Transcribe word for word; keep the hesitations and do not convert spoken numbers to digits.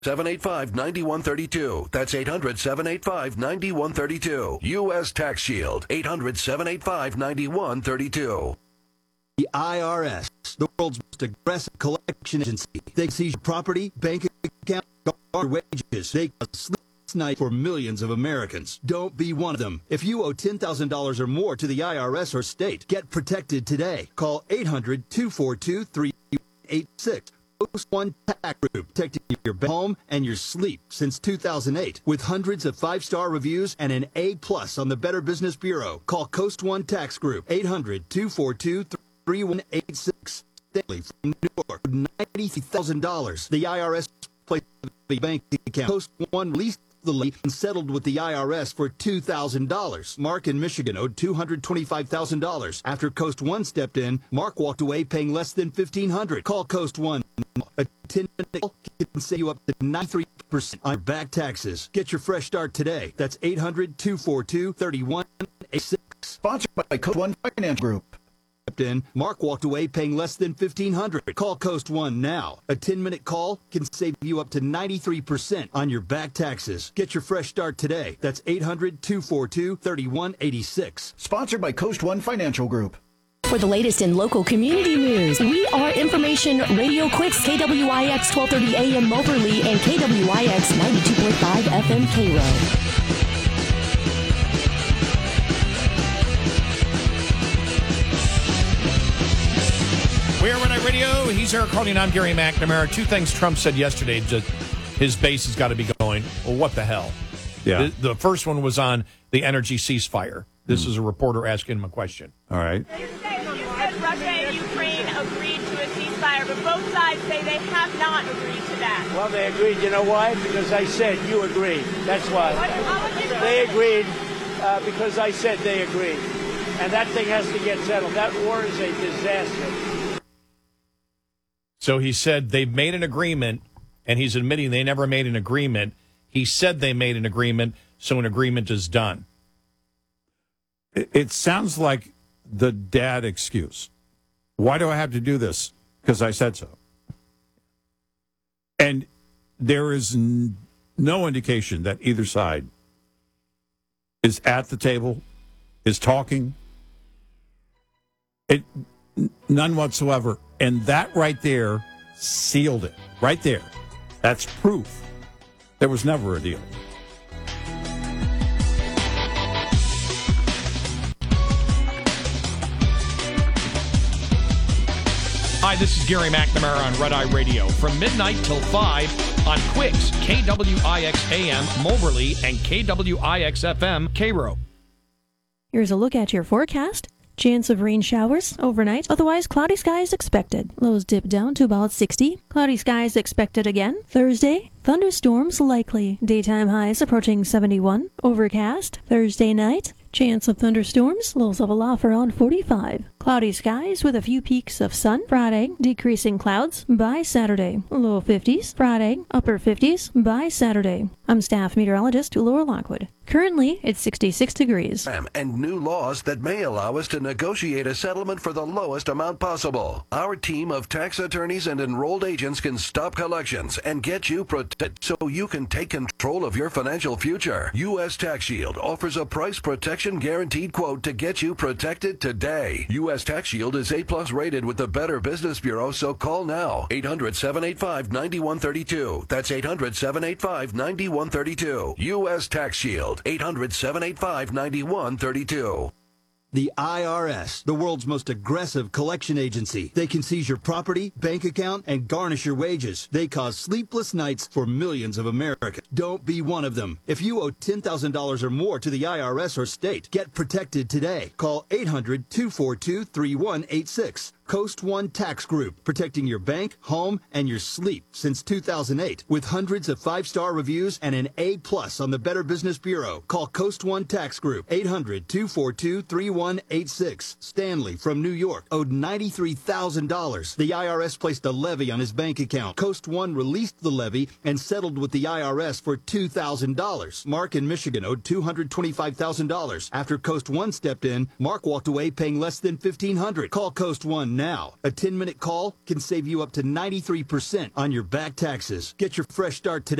seven eight five, nine one three two. That's eight hundred, seven eight five, nine one three two. U S Tax Shield, eight hundred, seven eight five, nine one three two. The I R S, the world's most aggressive collection agency. They seize your property, bank account, or wages. They sleep night for millions of Americans. Don't be one of them. If you owe ten thousand dollars or more to the I R S or state, get protected today. Call eight hundred, two four two, three eight six. Coast One Tax Group, protecting your home and your sleep since two thousand eight. With hundreds of five-star reviews and an A plus on the Better Business Bureau. Call Coast One Tax Group, eight hundred, two four two, three one eight six. Stanley from New York, ninety thousand dollars. The I R S placed the bank account. Coast One released the levy and settled with the I R S for two thousand dollars. Mark in Michigan owed two hundred twenty-five thousand dollars. After Coast One stepped in, Mark walked away paying less than fifteen hundred dollars. Call Coast One. A ten-minute call can save you up to ninety-three percent on your back taxes. Get your fresh start today. That's eight hundred, two four two, three one eight six. Sponsored by Coast One Finance Group. In, Mark walked away paying less than fifteen hundred dollars. Call Coast One now. A ten-minute call can save you up to ninety-three percent on your back taxes. Get your fresh start today. That's eight hundred, two four two, three one eight six. Sponsored by Coast One Financial Group. For the latest in local community news, we are Information Radio Quicks, K W I X twelve thirty A M Moberly and K W I X ninety-two point five F M Cairo. We're Red Eye Radio. He's Eric Hardy, and I'm Gary McNamara. Two things Trump said yesterday. Just his base has got to be going, well, what the hell? Yeah. The, the first one was on the energy ceasefire. This mm. is a reporter asking him a question. All right. You said, you said Russia and Ukraine agreed to a ceasefire, but both sides say they have not agreed to that. Well, they agreed. You know why? Because I said you agreed. That's why. They agreed uh, because I said they agreed. And that thing has to get settled. That war is a disaster. So he said they've made an agreement, and he's admitting they never made an agreement. He said they made an agreement, so an agreement is done. It, it sounds like the dad excuse. Why do I have to do this? Because I said so. And there is n- no indication that either side is at the table, is talking. It n- none whatsoever. And that right there sealed it. Right there. That's proof there was never a deal. Hi, this is Gary McNamara on Red Eye Radio. From midnight till five on Quicks, K W I X A M Moberly and K W I X F M Cairo. Here's a look at your forecast. Chance of rain showers overnight. Otherwise, cloudy skies expected. Lows dip down to about sixty. Cloudy skies expected again. Thursday, thunderstorms likely. Daytime highs approaching seventy-one. Overcast. Thursday night, chance of thunderstorms. Lows level off around forty-five. Cloudy skies with a few peaks of sun. Friday, decreasing clouds by Saturday. Low fifties. Friday, upper fifties by Saturday. I'm staff meteorologist Laura Lockwood. Currently, it's sixty-six degrees. And new laws that may allow us to negotiate a settlement for the lowest amount possible. Our team of tax attorneys and enrolled agents can stop collections and get you protected so you can take control of your financial future. U S Tax Shield offers a price protection guaranteed quote to get you protected today. U S Tax Shield is A plus rated with the Better Business Bureau, so call now. eight hundred, seven eight five, nine one three two. That's eight hundred, seven eight five, nine one three two. U S Tax Shield. eight hundred, seven eight five, nine one three two. The I R S, the world's most aggressive collection agency. They can seize your property, bank account, and garnish your wages. They cause sleepless nights for millions of Americans. Don't be one of them. If you owe ten thousand dollars or more to the I R S or state, get protected today. Call eight hundred, two four two, three one eight six. Coast One Tax Group, protecting your bank, home, and your sleep since two thousand eight. With hundreds of five-star reviews and an A plus on the Better Business Bureau. Call Coast One Tax Group, eight hundred, two four two, three one eight six. Stanley from New York owed ninety-three thousand dollars. The I R S placed a levy on his bank account. Coast One released the levy and settled with the I R S for two thousand dollars. Mark in Michigan owed two hundred twenty-five thousand dollars. After Coast One stepped in, Mark walked away paying less than fifteen hundred dollars. Call Coast One now. A ten-minute call can save you up to ninety-three percent on your back taxes. Get your fresh start today.